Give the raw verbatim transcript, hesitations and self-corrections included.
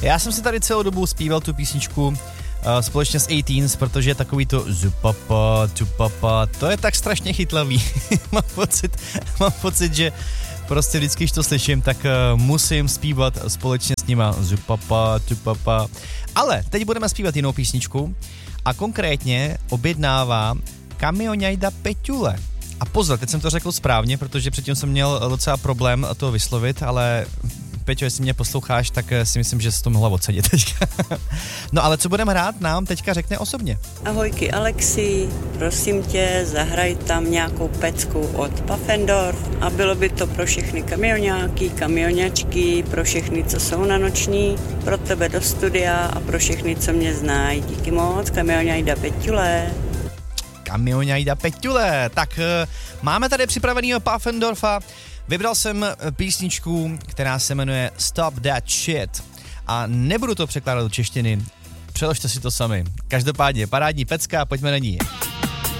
Já jsem si tady celou dobu zpíval tu písničku uh, společně s Eighteens, protože je takový to zupapa, tupapa, to je tak strašně chytlavý. mám, pocit, mám pocit, že prostě vždycky, když to slyším, tak uh, musím zpívat společně s nima zupapa, tupapa. Ale teď budeme zpívat jinou písničku a konkrétně objednává Kamionajda Peťule. A pozor, teď jsem to řekl správně, protože předtím jsem měl docela problém to vyslovit, ale Peťo, jestli mě posloucháš, tak si myslím, že jsi to mohla ocenit teďka. No ale co budeme hrát, nám teďka řekne osobně. Ahojky Alexi, prosím tě, zahraj tam nějakou pecku od Pfaffendorf a bylo by to pro všechny kamionáky, kamionačky, pro všechny, co jsou na noční, pro tebe do studia a pro všechny, co mě znají. Díky moc, Kamionajda Peťule. Kamionajda Peťule. Tak máme tady připravenýho Pfaffendorfa. Vybral jsem písničku, která se jmenuje Stop That Shit a nebudu to překládat do češtiny, přeložte si to sami. Každopádně parádní pecka, pojďme na ní.